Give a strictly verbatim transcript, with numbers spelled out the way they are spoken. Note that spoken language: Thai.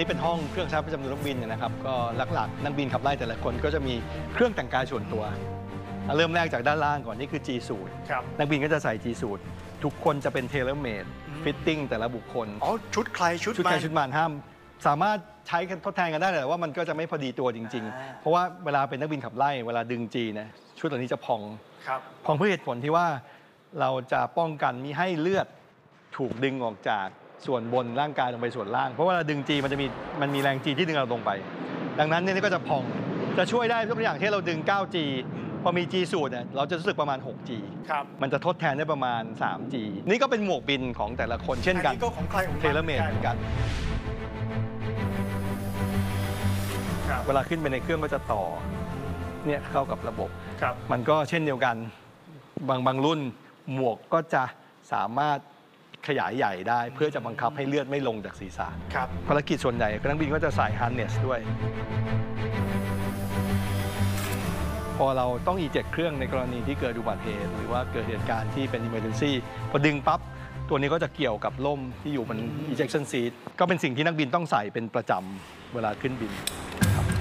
นี้เป็นห้องเครื่องใช้ประจำตัวนักบินนะครับก็หลักๆนักบินขับไล่แต่ละคนก็จะมีเครื่องแต่งกายส่วนตัวเริ่มแรกจากด้านล่างก่อนนี่คือ G Suite นักบินก็จะใส่ G Suite ทุกคนจะเป็น tailor made fitting แต่ละบุคคลอ๋อชุดใครชุดชุดใครชุดมันห้ามสามารถใช้ทดแทนกันได้แต่ว่ามันก็จะไม่พอดีตัวจริงๆเพราะว่าเวลาเป็นนักบินขับไล่เวลาดึง G นะชุดเหล่านี้จะพองพองเพื่อเหตุผลที่ว่าเราจะป้องกันมิให้เลือดถูกดึงออกจากส่วนบนร่างกายลงไปส่วนล่างเพราะว่าเราดึง G มันจะมีมันมีแรง G ที่ดึงเราลงไปดังนั้นเนี่ยก็จะพองจะช่วยได้ทุกอย่างที่เราดึง เก้า จี พอมี G สูตรเนี่ยเราจะรู้สึกประมาณ หก จี มันจะทดแทนได้ประมาณ สาม จี นี่ก็เป็นหมวกบินของแต่ละคนเช่นกันก็ของใครของเทเลเมดเหมือนกันเวลาขึ้นไปในเครื่องก็จะต่อเนี่ยเข้ากับระบบมันก็เช่นเดียวกันบางบางรุ่นหมวกก็จะสามารถขยายใหญ่ได้เพื่อจะบังคับให้เลือดไม่ลงจากศีรษะภารกิจส่วนใหญ่นักบินก็จะใส่ฮาร์เนสด้วยพอเราต้องอีเจ็คเครื่องในกรณีที่เกิดอุบัติเหตุหรือว่าเกิดเหตุการณ์ที่เป็น emergency พอดึงปั๊บตัวนี้ก็จะเกี่ยวกับล่มที่อยู่บน ejection seat ก็เป็นสิ่งที่นักบินต้องใส่เป็นประจำเวลาขึ้นบิน